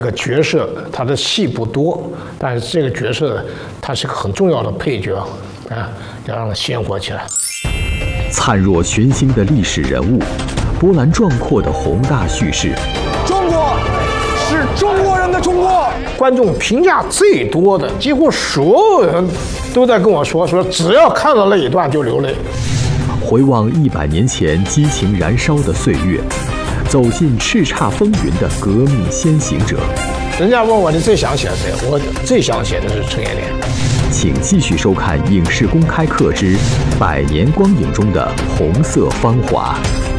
这个角色他的戏不多，但是这个角色他是个很重要的配角啊，要让他鲜活起来。 灿若群星的历史人物，波澜壮阔的宏大叙事。 中国是中国人的中国。 观众评价最多的，几乎所有人都在跟我说，只要看到那一段就流泪。 回望100年前激情燃烧的岁月，走进叱咤风云的革命先行者。 人家问我你最想写谁，我最想写的是陈延年。 请继续收看《影视公开课之100年光影中的红色芳华》。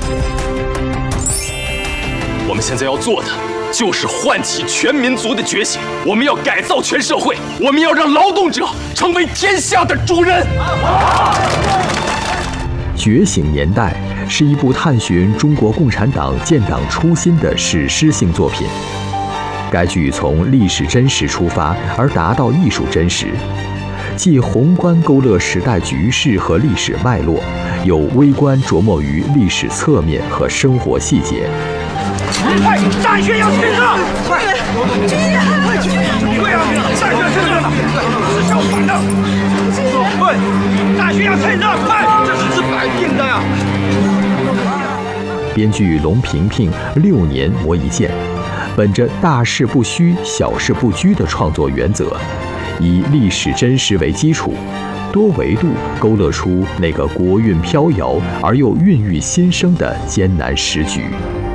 我们现在要做的就是唤起全民族的觉醒，我们要改造全社会，我们要让劳动者成为天下的主人。 觉醒年代是一部探寻中国共产党建党初心的史诗性作品。该剧从历史真实出发，而达到艺术真实，既宏观勾勒时代局势和历史脉络，又微观琢磨于历史侧面和生活细节。 快，战靴要趁热！快，军人！对啊，战靴趁热了，是相反的。对，战靴要趁热，快，这是摆定的呀。 编剧龙平平6年磨一剑，本着大事不虚、小事不拘的创作原则，以历史真实为基础，多维度勾勒出那个国运飘摇而又孕育新生的艰难时局。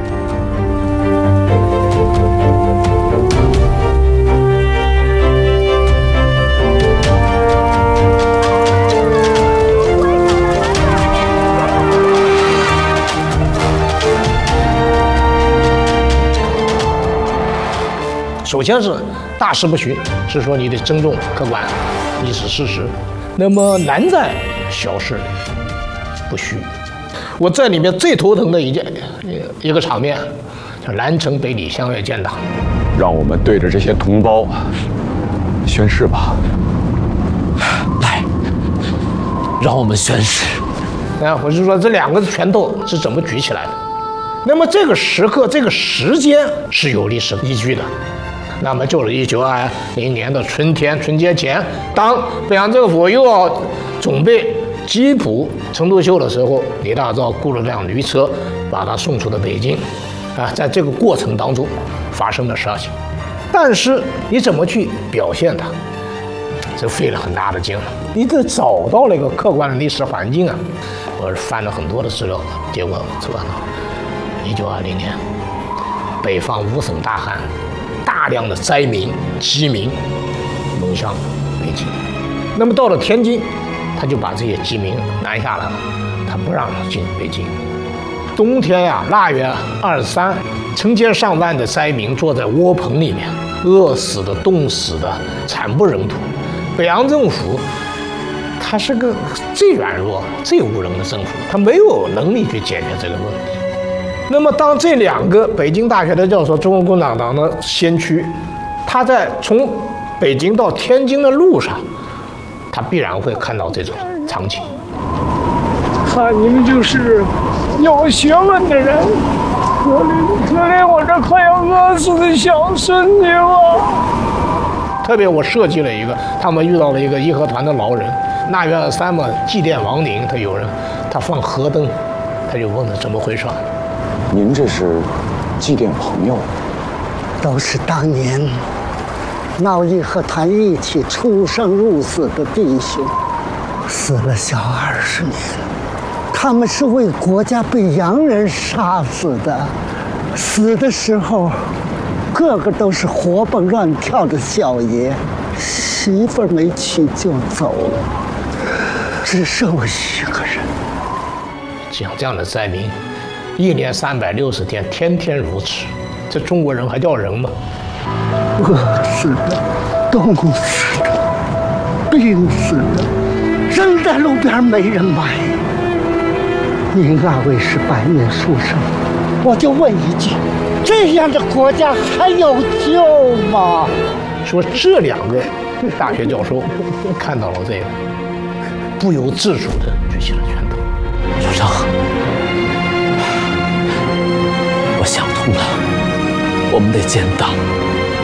首先是大事不虚，是说你得尊重客观历史事实。那么难在小事不虚。我在里面最头疼的一个场面，叫南城北李相约建党。 让我们对着这些同胞宣誓吧。 来，让我们宣誓。 我就说这2个拳头是怎么举起来的。那么这个时刻、这个时间是有历史依据的。那么就是1920年的春节前，当北洋政府又要准备缉捕陈独秀的时候，李大钊雇了辆驴车把他送出了北京。在这个过程当中发生的事情，但是你怎么去表现它，这费了很大的劲。你得找到了一个客观的历史环境啊。我翻了很多的资料，结果出了1920年，北方5省大旱。大量的灾民、饥民涌向北京，那么到了天津，他就把这些饥民拦下来了，他不让进北京。冬天呀，腊月23，成千上万的灾民坐在窝棚里面，饿死的、冻死的，惨不忍睹。北洋政府，他是个最软弱、最无能的政府，他没有能力去解决这个问题。那么，当这2个北京大学的教授，中国共产党的先驱，他在从北京到天津的路上，他必然会看到这种场景。 看你们就是有学问的人，可怜我这快要饿死的小孙女啊！ 特别我设计了一个，他们遇到了一个义和团的老人，腊月23嘛，祭奠亡灵，他放河灯，他就问他怎么回事。 您这是祭奠朋友？ 都是当年闹义和团一起出生入死的弟兄，死了小20年。他们是为国家被洋人杀死的，死的时候个个都是活蹦乱跳的小爷，媳妇儿没娶就走了，只剩我一个人。 像这样的灾民，1年360天，天天如此，这中国人还叫人吗？ 饿死的，冻死的，病死的，扔在路边没人买。您2位是白面书生，我就问一句：这样的国家还有救吗？ 说这2个大学教授看到了这个，不由自主地举起了拳头。 主张。我想通了，我们得建党。